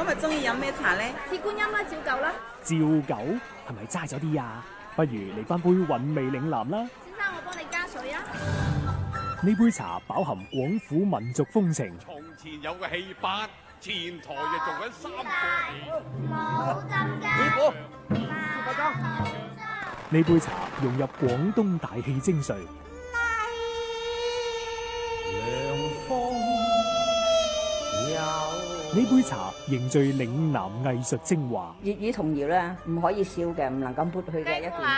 今日中意飲咩茶咧？ 鐵觀音啦，照舊啦。 照舊係咪齋咗啲啊？不如嚟翻杯韻味嶺南啦。 先生，我幫你加水啊。 呢杯茶飽含廣府民族風情。 從前有個戲班，前台就做緊三個冇浸㗎。 師傅， 呢杯茶融入廣東大氣精髓。呢杯茶凝聚嶺南藝術精華。 粵語童謠咧，唔可以笑嘅，唔能夠抹去嘅一件。